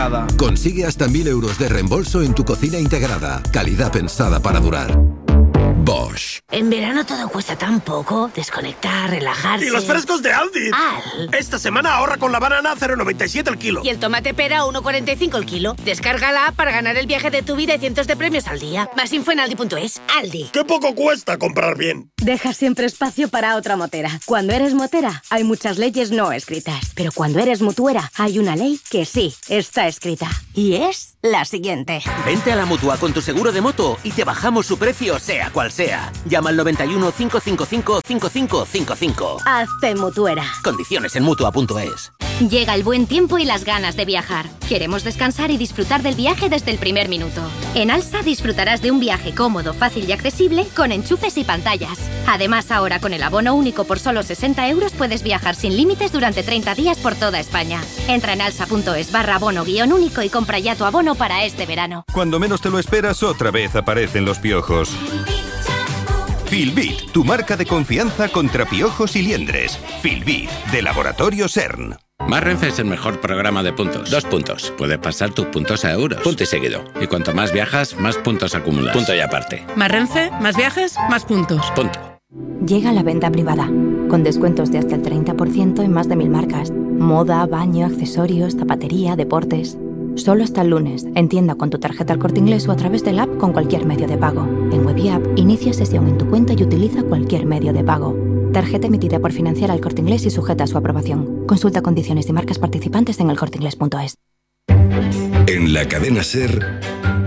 Consigue hasta 1.000 euros de reembolso en tu cocina integrada. Calidad pensada para durar. Bosch. En verano todo cuesta tan poco. Desconectar, relajarse. ¡Y los frescos de Aldi! Esta semana ahorra con la banana a 0,97 el kilo. Y el tomate pera a 1,45 el kilo. Descarga la app para ganar el viaje de tu vida y cientos de premios al día. Más info en aldi.es. Aldi. ¡Qué poco cuesta comprar bien! Deja siempre espacio para otra motera. Cuando eres motera, hay muchas leyes no escritas. Pero cuando eres mutuera, hay una ley que sí está escrita. Y es la siguiente. Vente a la Mutua con tu seguro de moto y te bajamos su precio, sea cual sea. Llama al 91 555 5555. Hazte mutuera. Condiciones en Mutua.es. Llega el buen tiempo y las ganas de viajar. Queremos descansar y disfrutar del viaje desde el primer minuto. En Alsa disfrutarás de un viaje cómodo, fácil y accesible con enchufes y pantallas. Además, ahora con el abono único por solo 60 euros puedes viajar sin límites durante 30 días por toda España. Entra en alsa.es/abono-único y compra ya tu abono para este verano. Cuando menos te lo esperas, otra vez aparecen los piojos. Filbit, tu marca de confianza contra piojos y liendres. Filbit, de Laboratorio CERN. Más Renfe es el mejor programa de puntos. 2 puntos. Puedes pasar tus puntos a euros. Punto y seguido. Y cuanto más viajas, más puntos acumulas. Punto y aparte. Más Renfe, más viajes, más puntos. Punto. Llega la venta privada, con descuentos de hasta el 30% en más de 1.000 marcas. Moda, baño, accesorios, zapatería, deportes. Solo hasta el lunes, en tienda con tu tarjeta El Corte Inglés o a través del app con cualquier medio de pago. En web y app, inicia sesión en tu cuenta y utiliza cualquier medio de pago. Tarjeta emitida por Financiera El Corte Inglés y sujeta a su aprobación. Consulta condiciones y marcas participantes en elcorteinglés.es. En la cadena SER,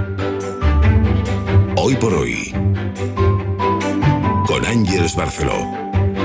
Hoy por Hoy, con Ángeles Barceló.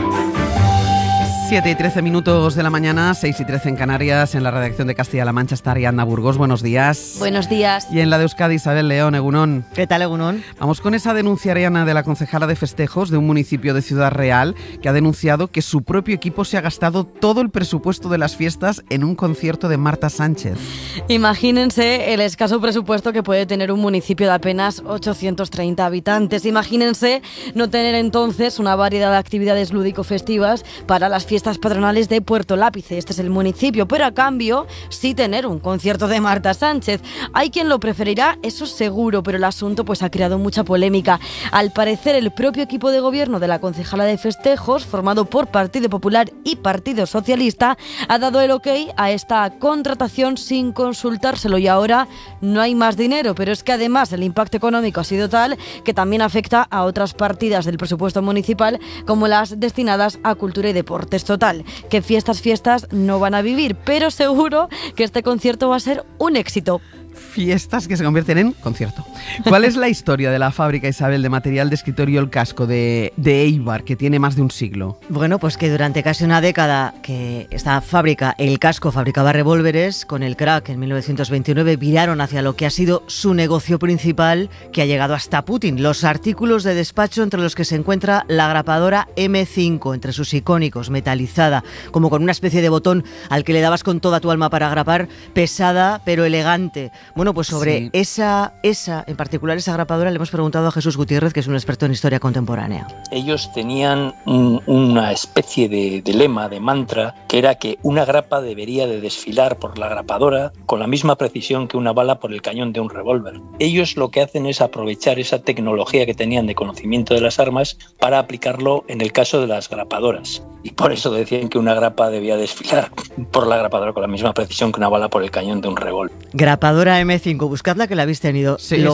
7 y 13 minutos de la mañana, 6 y 13 en Canarias. En la redacción de Castilla-La Mancha está Ariadna Burgos. Buenos días. Buenos días. Y en la de Euskadi, Isabel León, Egunon. ¿Qué tal, Egunon? Vamos con esa denuncia, Ariadna, de la concejala de festejos de un municipio de Ciudad Real, que ha denunciado que su propio equipo se ha gastado todo el presupuesto de las fiestas en un concierto de Marta Sánchez. Imagínense el escaso presupuesto que puede tener un municipio de apenas 830 habitantes. Imagínense no tener entonces una variedad de actividades lúdico-festivas para las fiestas patronales de Puerto Lápice. Este es el municipio, pero a cambio sí tener un concierto de Marta Sánchez. Hay quien lo preferirá, eso seguro, pero el asunto pues ha creado mucha polémica. Al parecer, el propio equipo de gobierno de la concejala de festejos, formado por Partido Popular y Partido Socialista, ha dado el ok a esta contratación sin consultárselo y ahora no hay más dinero, pero es que además el impacto económico ha sido tal que también afecta a otras partidas del presupuesto municipal como las destinadas a cultura y deportes. Total, que fiestas no van a vivir, pero seguro que este concierto va a ser un éxito. Fiestas que se convierten en concierto. ¿Cuál es la historia de la fábrica, Isabel, de material de escritorio El Casco de Eibar, que tiene más de un siglo? Bueno, pues que durante casi una década que esta fábrica, El Casco, fabricaba revólveres, con el crack en 1929 viraron hacia lo que ha sido su negocio principal, que ha llegado hasta Putin. Los artículos de despacho, entre los que se encuentra la grapadora M5, entre sus icónicos, metalizada, como con una especie de botón al que le dabas con toda tu alma para grapar, pesada pero elegante. Bueno, pues sobre esa en particular, esa grapadora, le hemos preguntado a Jesús Gutiérrez, que es un experto en historia contemporánea. Ellos tenían una especie de lema, de mantra, que era que una grapa debería de desfilar por la grapadora con la misma precisión que una bala por el cañón de un revólver. Ellos lo que hacen es aprovechar esa tecnología que tenían de conocimiento de las armas para aplicarlo en el caso de las grapadoras. Y por eso decían que una grapa debía desfilar por la grapadora con la misma precisión que una bala por el cañón de un revólver. Grapadora M5, buscadla que la habéis tenido. Lo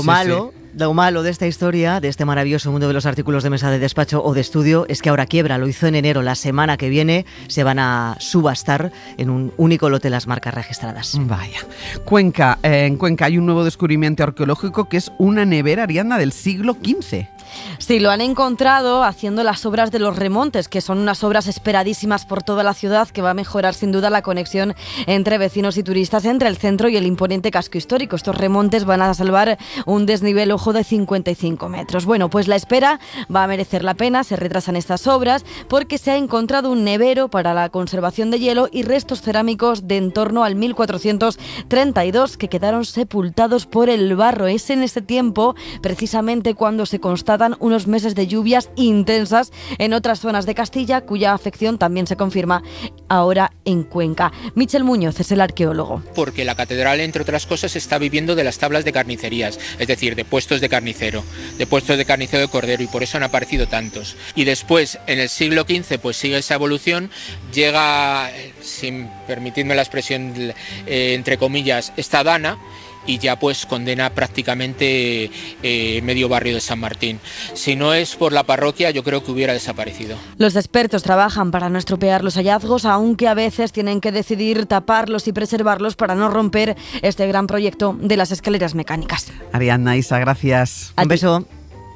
malo de esta historia, de este maravilloso mundo de los artículos de mesa de despacho o de estudio, es que ahora quiebra. Lo hizo en enero. La semana que viene se van a subastar en un único lote las marcas registradas. Vaya. Cuenca. En Cuenca hay un nuevo descubrimiento arqueológico que es una nevera, Ariadna, del siglo XV. Sí, lo han encontrado haciendo las obras de los remontes, que son unas obras esperadísimas por toda la ciudad, que va a mejorar sin duda la conexión entre vecinos y turistas, entre el centro y el imponente casco histórico. Estos remontes van a salvar un desnivel, ojo, de 55 metros. Bueno, pues la espera va a merecer la pena, se retrasan estas obras porque se ha encontrado un nevero para la conservación de hielo y restos cerámicos de en torno al 1432 que quedaron sepultados por el barro. Es en ese tiempo, precisamente, cuando se constata aguardan unos meses de lluvias intensas en otras zonas de Castilla, cuya afección también se confirma ahora en Cuenca. Michel Muñoz es el arqueólogo. Porque la catedral, entre otras cosas, está viviendo de las tablas de carnicerías, es decir, de puestos de carnicero de cordero, y por eso han aparecido tantos. Y después, en el siglo XV, pues sigue esa evolución, llega, sin permitirme la expresión, entre comillas, esta dana, y ya pues condena prácticamente medio barrio de San Martín. Si no es por la parroquia, yo creo que hubiera desaparecido. Los expertos trabajan para no estropear los hallazgos, aunque a veces tienen que decidir taparlos y preservarlos para no romper este gran proyecto de las escaleras mecánicas. Ariadna, Isa, gracias. Un beso.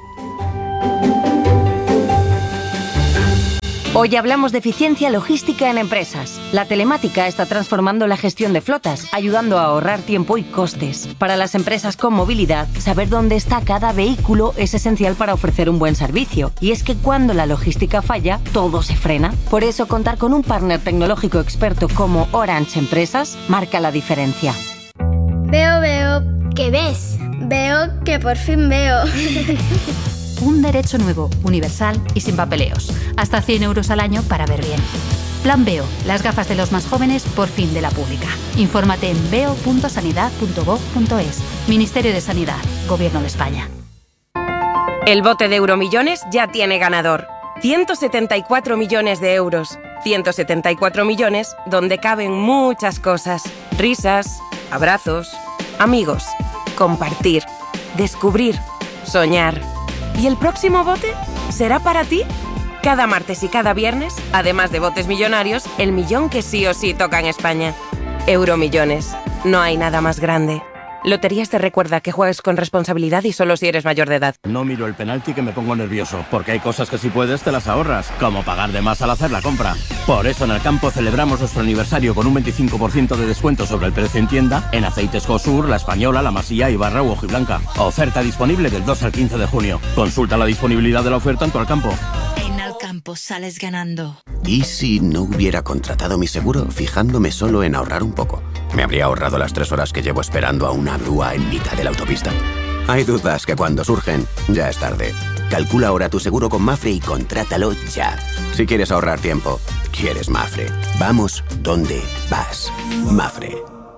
Hoy hablamos de eficiencia logística en empresas. La telemática está transformando la gestión de flotas, ayudando a ahorrar tiempo y costes. Para las empresas con movilidad, saber dónde está cada vehículo es esencial para ofrecer un buen servicio. Y es que cuando la logística falla, todo se frena. Por eso, contar con un partner tecnológico experto como Orange Empresas marca la diferencia. Veo. ¿Qué ves? Veo que por fin veo. Un derecho nuevo, universal y sin papeleos. Hasta 100 euros al año para ver bien. Plan Veo, las gafas de los más jóvenes por fin de la pública. Infórmate en veo.sanidad.gov.es. Ministerio de Sanidad, Gobierno de España. El bote de Euromillones ya tiene ganador. 174 millones de euros. 174 millones donde caben muchas cosas. Risas, abrazos, amigos, compartir, descubrir, soñar. ¿Y el próximo bote será para ti? Cada martes y cada viernes, además de botes millonarios, el millón que sí o sí toca en España. Euromillones. No hay nada más grande. Loterías te recuerda que juegues con responsabilidad y solo si eres mayor de edad. No miro el penalti que me pongo nervioso, porque hay cosas que si puedes te las ahorras, como pagar de más al hacer la compra. Por eso en Alcampo celebramos nuestro aniversario con un 25% de descuento sobre el precio en tienda en aceites Josur, La Española, La Masía, Ibarra u Hojiblanca. Oferta disponible del 2 al 15 de junio. Consulta la disponibilidad de la oferta en tu Alcampo. En Alcampo sales ganando. ¿Y si no hubiera contratado mi seguro fijándome solo en ahorrar un poco? Me habría ahorrado las 3 horas que llevo esperando a una grúa en mitad de la autopista. Hay dudas que cuando surgen, ya es tarde. Calcula ahora tu seguro con Mafre y contrátalo ya. Si quieres ahorrar tiempo, quieres Mafre. Vamos donde vas. Mafre.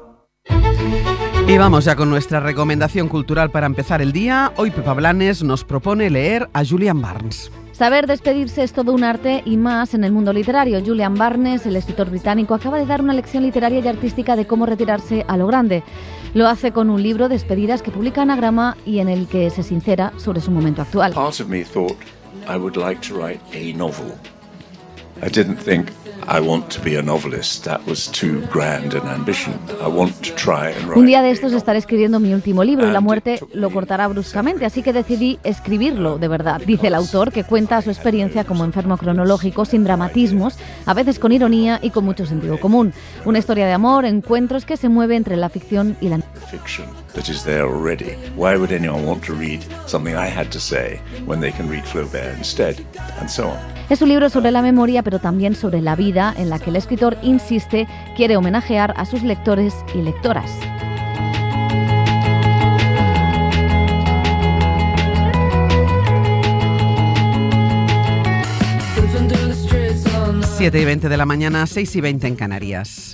Y vamos ya con nuestra recomendación cultural para empezar el día. Hoy Pepa Blanes nos propone leer a Julian Barnes. Saber despedirse es todo un arte y más en el mundo literario. Julian Barnes, el escritor británico, acaba de dar una lección literaria y artística de cómo retirarse a lo grande. Lo hace con un libro, Despedidas, que publica Anagrama y en el que se sincera sobre su momento actual. Part of me thought I would like to write a novel. I didn't think I want to be a novelist. That was too grand an ambition. I want to try and write. Un día de estos estaré escribiendo mi último libro y la muerte lo cortará bruscamente, así que decidí escribirlo de verdad. Dice el autor, que cuenta su experiencia como enfermo cronológico, sin dramatismos, a veces con ironía y con mucho sentido común. Una historia de amor, encuentros que se mueve entre la ficción y la fiction that is there already. Why would anyone want to read something I had to say when they can read Flaubert instead? And so on. Es un libro sobre la memoria, pero también sobre la vida, en la que el escritor insiste, quiere homenajear a sus lectores y lectoras. Siete y 20 de la mañana, 6 y 20 en Canarias.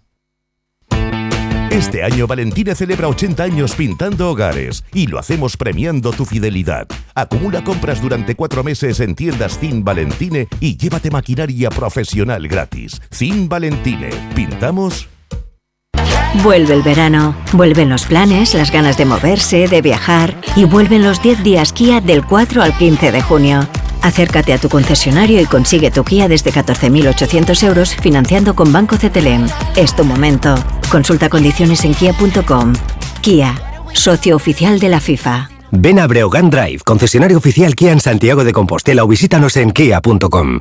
Este año Valentine celebra 80 años pintando hogares y lo hacemos premiando tu fidelidad. Acumula compras durante 4 meses en tiendas Zin Valentine y llévate maquinaria profesional gratis. Zin Valentine. ¿Pintamos? Vuelve el verano, vuelven los planes, las ganas de moverse, de viajar y vuelven los 10 días Kia del 4 al 15 de junio. Acércate a tu concesionario y consigue tu Kia desde 14.800 euros financiando con Banco CTLM. Es tu momento. Consulta condiciones en kia.com. Kia, socio oficial de la FIFA. Ven a Breogán Drive, concesionario oficial Kia en Santiago de Compostela o visítanos en kia.com.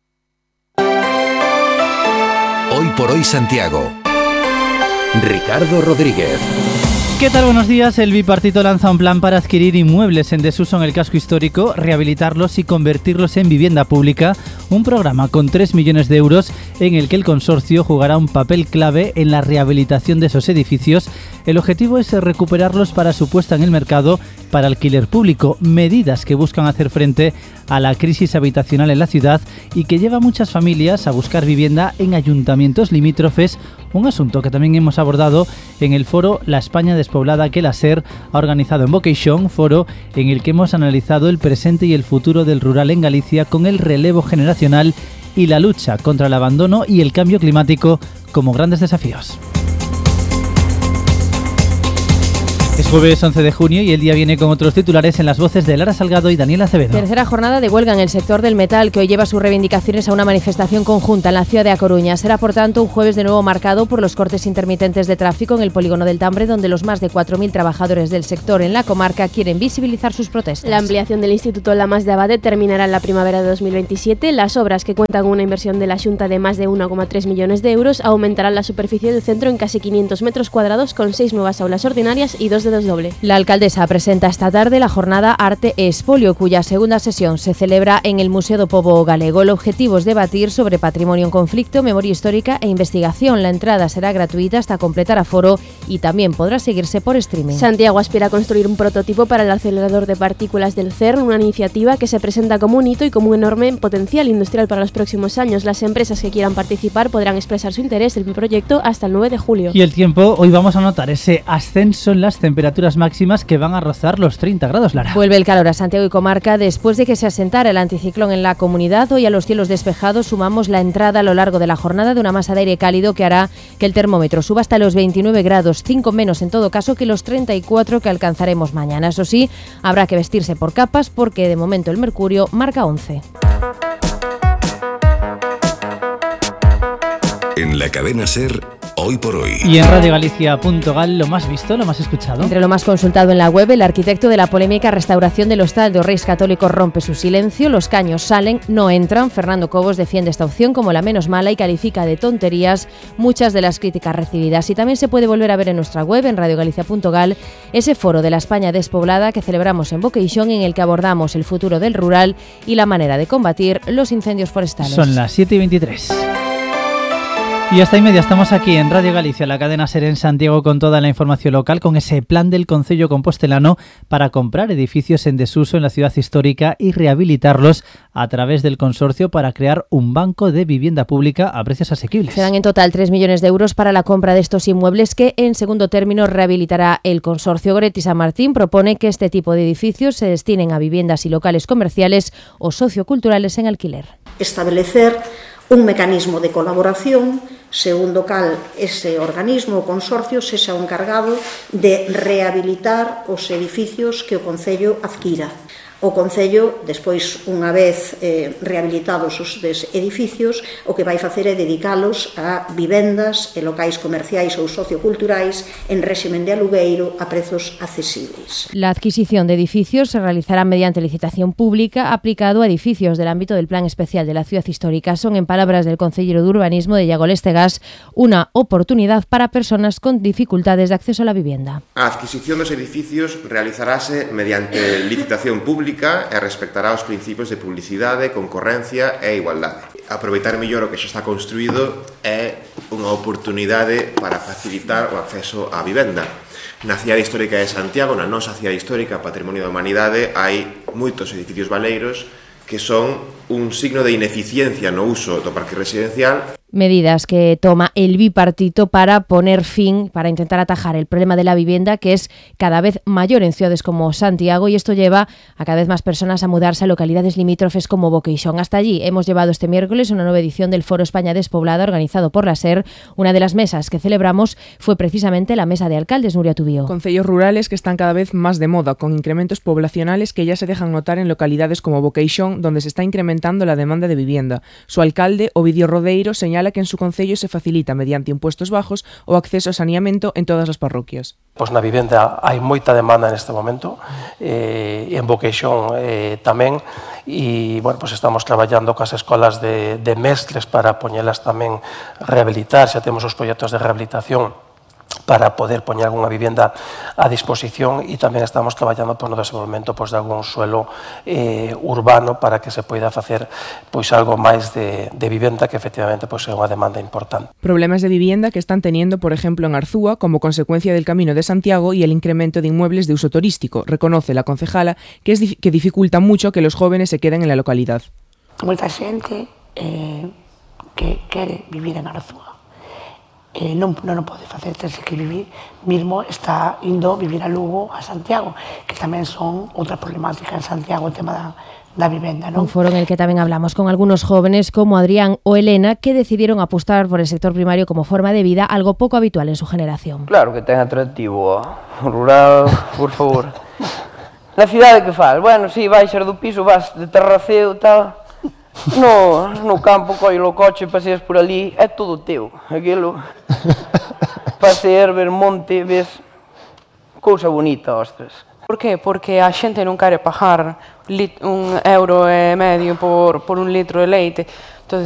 Hoy por hoy Santiago. Ricardo Rodríguez. ¿Qué tal? Buenos días. El bipartito lanza un plan para adquirir inmuebles en desuso en el casco histórico, rehabilitarlos y convertirlos en vivienda pública, un programa con 3 millones de euros en el que el consorcio jugará un papel clave en la rehabilitación de esos edificios. El objetivo es recuperarlos para su puesta en el mercado para alquiler público, medidas que buscan hacer frente a la crisis habitacional en la ciudad y que lleva a muchas familias a buscar vivienda en ayuntamientos limítrofes, un asunto que también hemos abordado en el foro La España despoblada que la SER ha organizado en Vocation, foro en el que hemos analizado el presente y el futuro del rural en Galicia con el relevo generacional y la lucha contra el abandono y el cambio climático como grandes desafíos. Es jueves 11 de junio y el día viene con otros titulares en las voces de Lara Salgado y Daniela Acevedo. Tercera jornada de huelga en el sector del metal, que hoy lleva sus reivindicaciones a una manifestación conjunta en la ciudad de A Coruña. Será, por tanto, un jueves de nuevo marcado por los cortes intermitentes de tráfico en el polígono del Tambre, donde los más de 4.000 trabajadores del sector en la comarca quieren visibilizar sus protestas. La ampliación del Instituto Lamas de Abade terminará en la primavera de 2027. Las obras, que cuentan con una inversión de la Xunta de más de 1,3 millones de euros, aumentarán la superficie del centro en casi 500 metros cuadrados, con 6 nuevas aulas ordinarias y 2 de 2 doble. La alcaldesa presenta esta tarde la jornada Arte e Espolio, cuya segunda sesión se celebra en el Museo do Pobo Galego. El objetivo es debatir sobre patrimonio en conflicto, memoria histórica e investigación. La entrada será gratuita hasta completar aforo y también podrá seguirse por streaming. Santiago aspira a construir un prototipo para el acelerador de partículas del CERN, una iniciativa que se presenta como un hito y como un enorme potencial industrial para los próximos años. Las empresas que quieran participar podrán expresar su interés en el proyecto hasta el 9 de julio. Y el tiempo, hoy vamos a notar ese ascenso en las temperaturas máximas que van a rozar los 30 grados, Lara. Vuelve el calor a Santiago y comarca después de que se asentara el anticiclón en la comunidad. Hoy a los cielos despejados sumamos la entrada a lo largo de la jornada de una masa de aire cálido que hará que el termómetro suba hasta los 29 grados, 5 menos en todo caso que los 34 que alcanzaremos mañana. Eso sí, habrá que vestirse por capas porque de momento el mercurio marca 11. En la cadena SER, Hoy por Hoy. Y en radiogalicia.gal, lo más visto, lo más escuchado. Entre lo más consultado en la web, el arquitecto de la polémica restauración del Hostal de Reis Católicos rompe su silencio. Los caños salen, no entran. Fernando Cobos defiende esta opción como la menos mala y califica de tonterías muchas de las críticas recibidas. Y también se puede volver a ver en nuestra web, en radiogalicia.gal, ese foro de la España despoblada que celebramos en Vocation, en el que abordamos el futuro del rural y la manera de combatir los incendios forestales. Son las 7:23. Y hasta y media estamos aquí en Radio Galicia, la cadena SER en Santiago, con toda la información local, con ese plan del Concello Compostelano para comprar edificios en desuso en la ciudad histórica y rehabilitarlos a través del consorcio para crear un banco de vivienda pública a precios asequibles. Serán en total 3 millones de euros para la compra de estos inmuebles que en segundo término rehabilitará el consorcio. Goretti San Martín propone que este tipo de edificios se destinen a viviendas y locales comerciales o socioculturales en alquiler. Establecer un mecanismo de colaboración segundo cal ese organismo o consorcio sexa o encargado de rehabilitar os edificios que o Concello adquira. O Concello, despois, unha vez rehabilitados os edificios, o que vai facer é dedicalos a vivendas e locais comerciais ou socioculturais en réximen de alugueiro a prezos accesibles. La adquisición de edificios se realizará mediante licitación pública aplicado a edificios del ámbito del Plan Especial de la Ciudad Histórica. Son, en palabras del concejero de Urbanismo de Iago Lestegas, unha oportunidad para persoas con dificultades de acceso a la vivienda. A adquisición dos edificios realizarase mediante licitación pública e respectará os principios de publicidade, concorrencia e igualdade. Aproveitar mellor o que xa está construído é unha oportunidade para facilitar o acceso á vivenda. Na cidade histórica de Santiago, na nosa cidade histórica, Patrimonio da Humanidade, hai moitos edificios baleiros que son un signo de ineficiencia no uso do parque residencial. Medidas que toma el bipartito para poner fin, para intentar atajar el problema de la vivienda, que es cada vez mayor en ciudades como Santiago, y esto lleva a cada vez más personas a mudarse a localidades limítrofes como Vocation. Hasta allí hemos llevado este miércoles una nueva edición del Foro España Despoblada organizado por la SER. Una de las mesas que celebramos fue precisamente la mesa de alcaldes, Nuria Tubío. Concellos rurales que están cada vez más de moda, con incrementos poblacionales que ya se dejan notar en localidades como Vocation, donde se está incrementando la demanda de vivienda. Su alcalde, Ovidio Rodeiro, señala que en su concello se facilita mediante impuestos bajos o acceso a saneamento en todas as parroquias. Pois na vivenda hai moita demanda neste momento, en Vocation tamén, e bueno, pues estamos traballando coas escolas de mestres para poñelas tamén rehabilitar, xa temos os proxectos de rehabilitación para poder poñer algunha vivenda a disposición, e tamén estamos traballando no desenvolvemento de algún suelo urbano para que se poida facer algo máis de vivenda, que efectivamente é unha demanda importante. Problemas de vivienda que están teniendo, por ejemplo, en Arzúa, como consecuencia del Camino de Santiago y el incremento de inmuebles de uso turístico. Reconoce la concejala que dificulta mucho que los jóvenes se queden en la localidad. Moita xente que quere vivir en Arzúa. Non pode facer, terse que vivir, mismo está indo vivir a Lugo, a Santiago, que tamén son outra problemática en Santiago, o tema da vivenda, ¿no? Un foro en el que también hablamos con algunos jóvenes como Adrián o Elena, que decidieron apostar por el sector primario como forma de vida, algo poco habitual en su generación. Claro que ten atractivo, rural, por favor. Na cidade que faz? Bueno, si, baixas do piso, vas de terraceo, tal. No campo, collo o coche, paseas por ali, é todo teu. Aquilo, pasear, ver monte, ves cousa bonita, ostras. Por qué? Porque a xente non quere pagar €1,5 por un litro de leite.